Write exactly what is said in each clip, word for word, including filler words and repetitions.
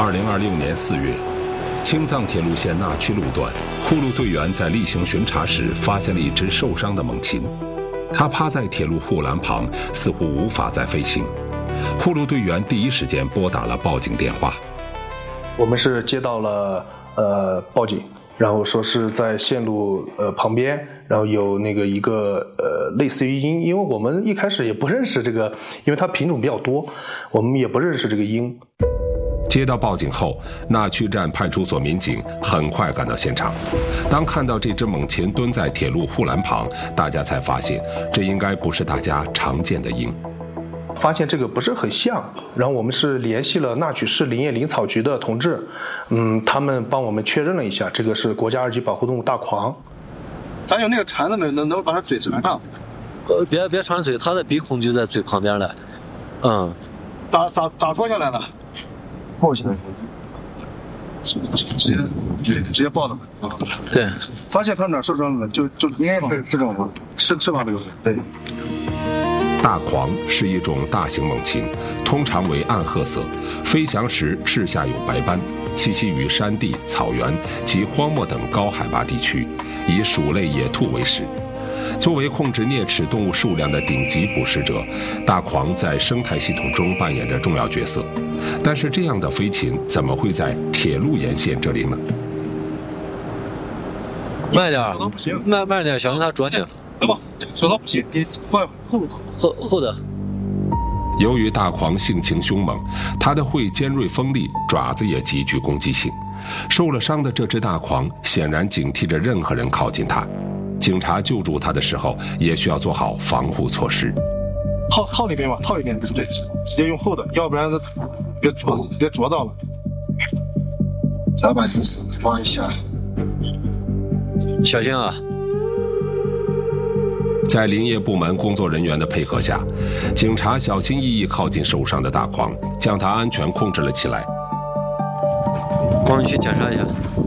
二零二六年四月，青藏铁路线那曲路段，护路队员在例行巡查时发现了一只受伤的猛禽，它趴在铁路护栏旁，似乎无法再飞行。护路队员第一时间拨打了报警电话。 我们是接到了呃报警，然后说是在线路呃旁边，然后有那个一个呃类似于鹰，因为我们一开始也不认识这个，因为它品种比较多，我们也不认识这个鹰。 接到报警后，那曲站派出所民警很快赶到现场。当看到这只猛禽蹲在铁路护栏旁，大家才发现这应该不是大家常见的鹰。 发现这个不是很像，然后我们是联系了那曲市林业林草局的同志，嗯，他们帮我们确认了一下，这个是国家二级保护动物大狂。 咱有那个铲子能能能把它嘴缠上？ 呃，别别缠嘴，它的鼻孔就在嘴旁边了。嗯， 咋咋咋说下来的？抱起来，直直接直接抱的啊。 对， 发现它哪受伤了？就就应该是这种吗？翅翅膀这个。对。 大狂是一种大型猛禽，通常为暗褐色，飞翔时翅下有白斑，栖息于山地、草原及荒漠等高海拔地区，以鼠类野兔为食。作为控制啮齿动物数量的顶级捕食者，大狂在生态系统中扮演着重要角色。但是这样的飞禽怎么会在铁路沿线这里呢？ 慢点，慢慢点，小心它啄你。 来吧，手刀不行，你换后后后的。 由于大狂性情凶猛，它的喙尖锐锋利，爪子也极具攻击性。受了伤的这只大狂显然警惕着任何人靠近它。警察救助它的时候，也需要做好防护措施。 套套里边吧，套里边，对不对？直接用厚的，要不然别啄，别啄到了。 再把意思装一下， 小心啊！ 在林业部门工作人员的配合下，警察小心翼翼靠近受伤的大狂，将它安全控制了起来。 光你去检查一下，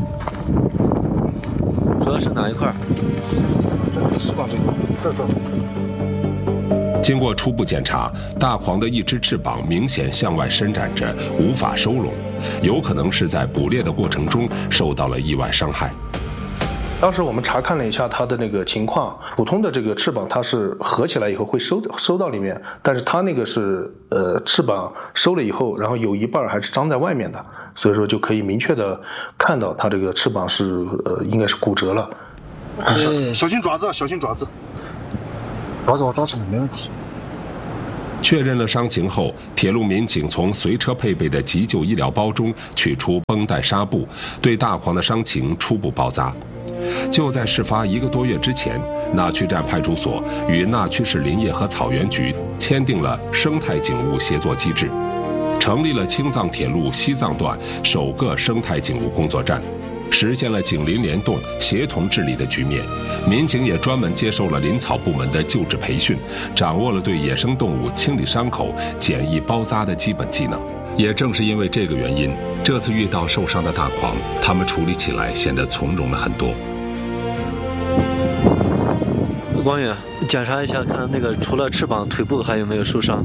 主要是哪一块？ 这翅膀这个，这这。 经过初步检查，大狂的一只翅膀明显向外伸展着，无法收拢，有可能是在捕猎的过程中受到了意外伤害。 当时我们查看了一下它的那个情况，普通的这个翅膀它是合起来以后会收收到里面，但是它那个是呃翅膀收了以后，然后有一半还是张在外面的，所以说就可以明确的看到它这个翅膀是呃应该是骨折了。 哎、小心爪子，小心爪子， 爪子我抓起来没问题。 确认了伤情后，铁路民警从随车配备的急救医疗包中取出绷带纱布，对大狂的伤情初步包扎。就在事发一个多月之前，那曲站派出所与那曲市林业和草原局签订了生态景物协作机制，成立了青藏铁路西藏段首个生态景物工作站，实现了警林联动、协同治理的局面。民警也专门接受了林草部门的救治培训，掌握了对野生动物清理伤口、简易包扎的基本技能。也正是因为这个原因，这次遇到受伤的大狂，他们处理起来显得从容了很多。 光远，检查一下，看那个除了翅膀、腿部还有没有受伤？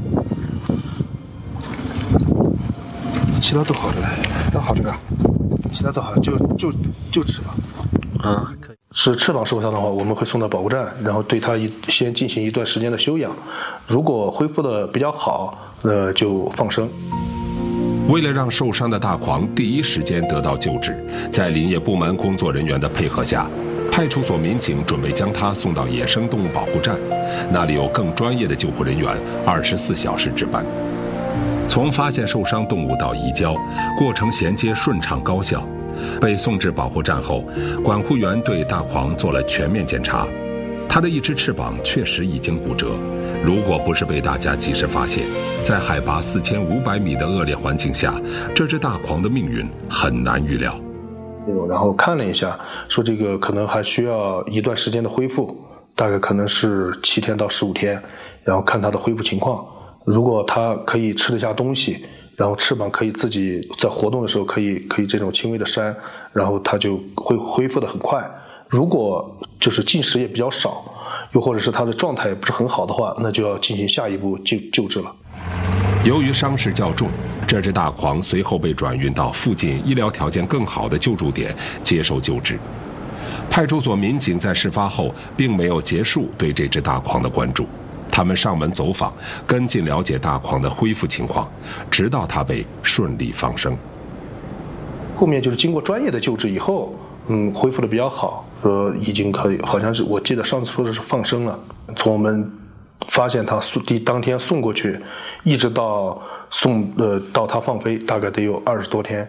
其他都好着嘞，都好这个，其他都好，就就就翅膀。 啊，可以。 是翅膀受伤的话，我们会送到保护站，然后对它一先进行一段时间的休养。如果恢复的比较好，呃，就放生。 为了让受伤的大狂第一时间得到救治，在林业部门工作人员的配合下，派出所民警准备将它送到野生动物保护站，那里有更专业的救护人员，二十四小时值班。从发现受伤动物到移交，过程衔接顺畅高效。被送至保护站后，管护员对大狂做了全面检查，它的一只翅膀确实已经骨折。如果不是被大家及时发现，在海拔四千五百米的恶劣环境下，这只大狂的命运很难预料。 然后看了一下，说这个可能还需要一段时间的恢复，大概可能是七天到十五天，然后看它的恢复情况。如果它可以吃得下东西，然后翅膀可以自己在活动的时候可以可以这种轻微的扇，然后它就会恢复得很快。如果就是进食也比较少，又或者是它的状态也不是很好的话，那就要进行下一步救救治了。 由于伤势较重，这只大狂随后被转运到附近医疗条件更好的救助点接受救治。派出所民警在事发后并没有结束对这只大狂的关注，他们上门走访，跟进了解大狂的恢复情况，直到它被顺利放生。 后面就是经过专业的救治以后，嗯，恢复的比较好，说已经可以，好像是我记得上次说的是放生了。从我们发现他送第当天送过去，一直到送呃到他放飞，大概得有二十多天。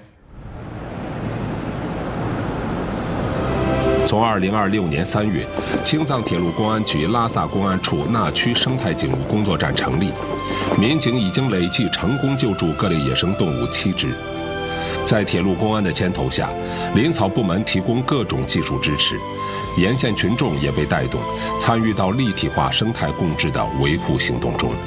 从二零二六年三月，青藏铁路公安局拉萨公安处那曲生态警务工作站成立，民警已经累计成功救助各类野生动物七只。在铁路公安的牵头下，林草部门提供各种技术支持，沿线群众也被带动参与到立体化生态共治的维护行动中。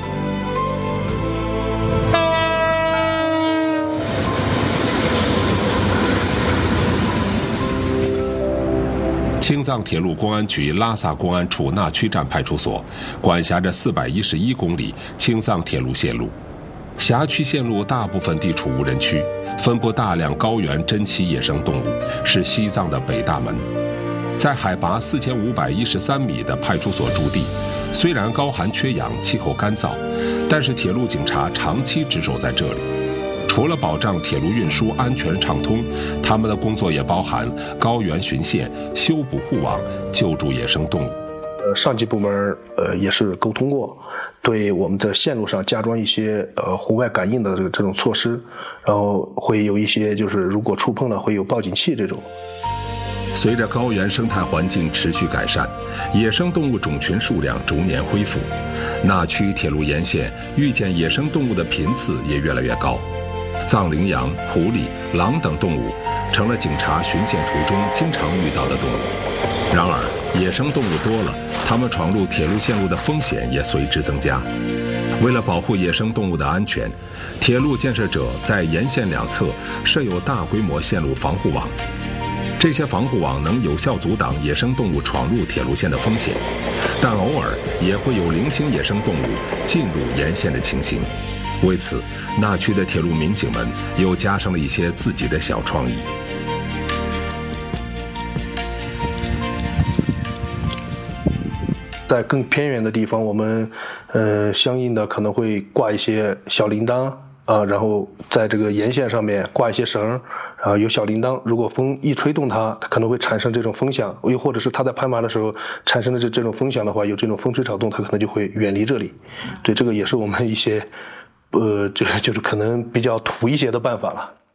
青藏铁路公安局拉萨公安处那曲站派出所管辖着四百一十一公里青藏铁路线路，辖区线路大部分地处无人区，分布大量高原珍稀野生动物，是西藏的北大门。在海拔四千五百一十三米的派出所驻地，虽然高寒缺氧，气候干燥，但是铁路警察长期值守在这里。除了保障铁路运输安全畅通，他们的工作也包含高原巡线、修补护网、救助野生动物。 呃，上级部门呃也是沟通过，对我们在线路上加装一些呃户外感应的这个这种措施，然后会有一些就是如果触碰了会有报警器这种。 随着高原生态环境持续改善，野生动物种群数量逐年恢复，那曲铁路沿线遇见野生动物的频次也越来越高。藏羚羊、狐狸、狼等动物成了警察巡线途中经常遇到的动物。然而，野生动物多了，它们闯入铁路线路的风险也随之增加。为了保护野生动物的安全，铁路建设者在沿线两侧设有大规模线路防护网。这些防护网能有效阻挡野生动物闯入铁路线的风险，但偶尔也会有零星野生动物进入沿线的情形。为此，那曲的铁路民警们又加上了一些自己的小创意。 在更偏远的地方，我们呃相应的可能会挂一些小铃铛啊、呃，然后在这个沿线上面挂一些绳，然后有小铃铛，如果风一吹动它，它可能会产生这种风响，又或者是它在攀爬的时候产生的这这种风响的话，有这种风吹草动，它可能就会远离这里。对，这个也是我们一些呃，就就是可能比较土一些的办法了。